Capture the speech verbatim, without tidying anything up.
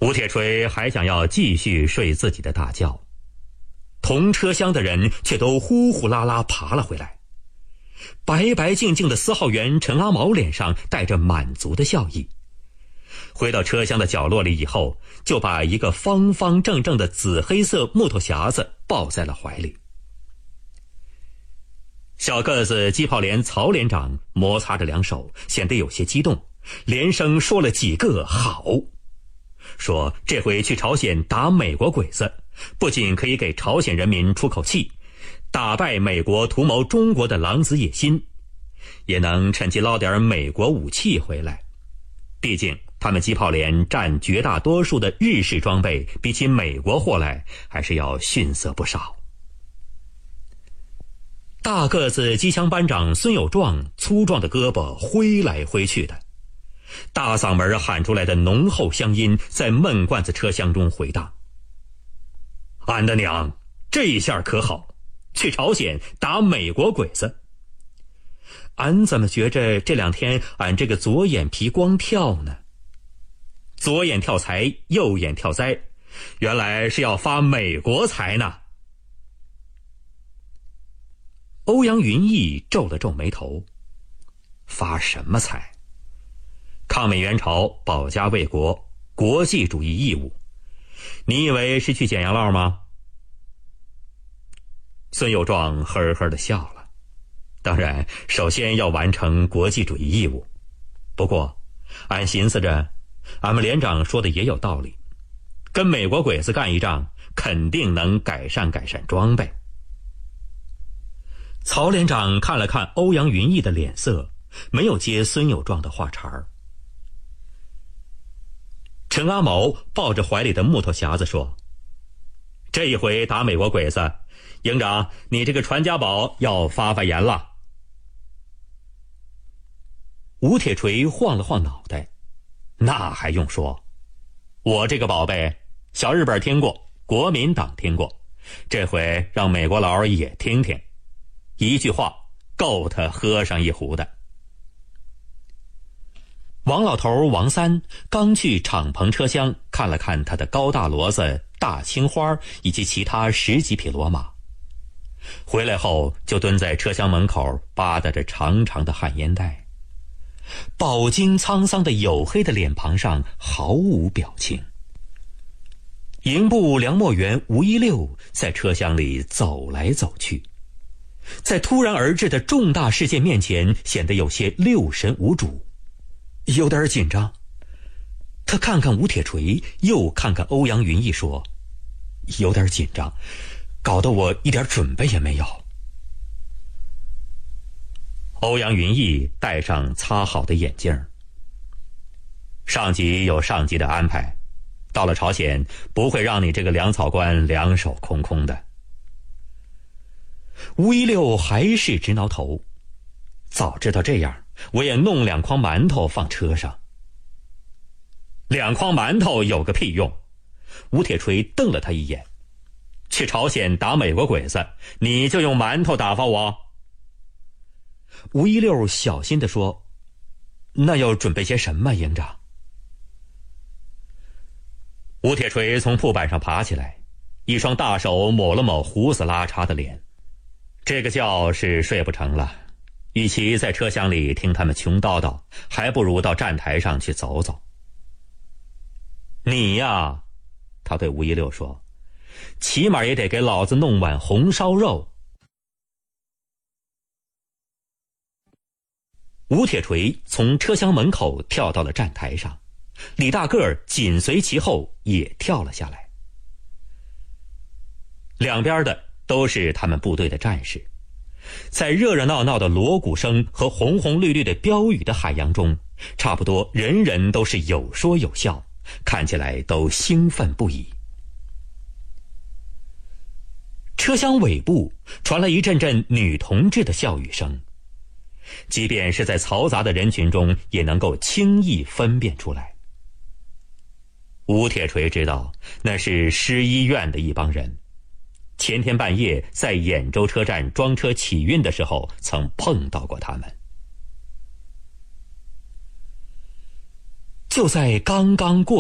吴铁锤还想要继续睡自己的大觉，同车厢的人却都呼呼啦啦爬了回来。白白净净的司号员陈阿毛脸上带着满足的笑意，回到车厢的角落里以后，就把一个方方正正的紫黑色木头匣子抱在了怀里。小个子机炮连曹连长摩擦着两手，显得有些激动，连声说了几个好，说这回去朝鲜打美国鬼子，不仅可以给朝鲜人民出口气，打败美国图谋中国的狼子野心，也能趁机捞点美国武器回来。毕竟他们机炮连占绝大多数的日式装备，比起美国货来还是要逊色不少。大个子机枪班长孙有壮粗壮的胳膊挥来挥去的，大嗓门喊出来的浓厚乡音在闷罐子车厢中回荡。俺的娘，这下可好，去朝鲜打美国鬼子。俺怎么觉着这两天俺这个左眼皮光跳呢？左眼跳财，右眼跳灾，原来是要发美国财呢。欧阳云逸皱了皱眉头，发什么财？抗美援朝，保家卫国，国际主义义务，你以为是去捡洋烙吗？孙有壮呵呵地笑了，当然首先要完成国际主义义务，不过俺寻思着，俺们连长说的也有道理，跟美国鬼子干一仗，肯定能改善改善装备。曹连长看了看欧阳云逸的脸色，没有接孙有壮的话茬儿。陈阿毛抱着怀里的木头匣子说，这一回打美国鬼子，营长你这个传家宝要发发言了。吴铁锤晃了晃脑袋，那还用说，我这个宝贝小日本听过，国民党听过，这回让美国佬也听听，一句话够他喝上一壶的。王老头王三刚去敞篷车厢看了看他的高大骡子、大青花以及其他十几匹骡马，回来后就蹲在车厢门口吧嗒着长长的汗烟袋，饱经沧桑的黝黑的脸庞上毫无表情。营部梁墨员吴一六在车厢里走来走去，在突然而至的重大事件面前显得有些六神无主，有点紧张。他看看吴铁锤，又看看欧阳云逸，说，有点紧张，搞得我一点准备也没有。欧阳云逸戴上擦好的眼镜，上级有上级的安排，到了朝鲜不会让你这个粮草官两手空空的。吴一六还是直挠头，早知道这样，我也弄两筐馒头放车上。两筐馒头有个屁用！吴铁锤瞪了他一眼，去朝鲜打美国鬼子，你就用馒头打发我？吴一六小心地说，那要准备些什么，营长？吴铁锤从铺板上爬起来，一双大手抹了抹胡子拉碴的脸。这个觉是睡不成了，与其在车厢里听他们穷叨叨，还不如到站台上去走走。你呀，他对吴一六说，起码也得给老子弄碗红烧肉。吴铁锤从车厢门口跳到了站台上，李大个儿紧随其后也跳了下来。两边的都是他们部队的战士，在热热闹闹的锣鼓声和红红绿绿的标语的海洋中，差不多人人都是有说有笑，看起来都兴奋不已。车厢尾部传来一阵阵女同志的笑语声，即便是在嘈杂的人群中也能够轻易分辨出来。吴铁锤知道那是师医院的一帮人，前天半夜在兖州车站装车起运的时候曾碰到过他们。就在刚刚过